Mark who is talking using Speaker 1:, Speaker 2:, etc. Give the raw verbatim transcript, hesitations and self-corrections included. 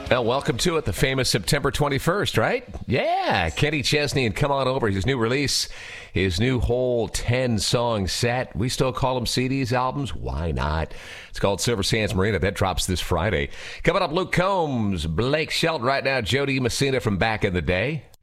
Speaker 1: Well, welcome to it, the famous September twenty-first, right? Yeah, Kenny Chesney and Come On Over, his new release, his new whole ten-song set. We still call them C Ds, albums. Why not? It's called Silver Sands Marina. That drops this Friday. Coming up, Luke Combs, Blake Shelton right now, Jody Messina from back in the day.